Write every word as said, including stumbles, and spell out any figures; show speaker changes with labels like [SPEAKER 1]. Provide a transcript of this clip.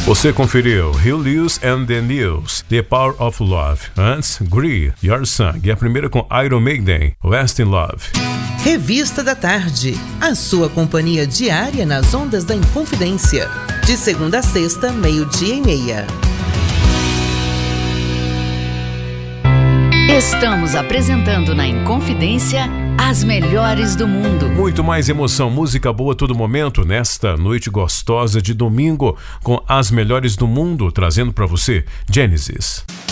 [SPEAKER 1] Você conferiu Hugh Lewis and the News, The Power of Love. Antes, Gree, Your Song. E a primeira com Iron Maiden, West in Love.
[SPEAKER 2] Revista da Tarde, a sua companhia diária nas ondas da Inconfidência. De segunda a sexta, meio-dia e meia.
[SPEAKER 3] Estamos apresentando na Inconfidência as melhores do mundo.
[SPEAKER 1] Muito mais emoção, música boa a todo momento nesta noite gostosa de domingo com as melhores do mundo, trazendo para você Genesis.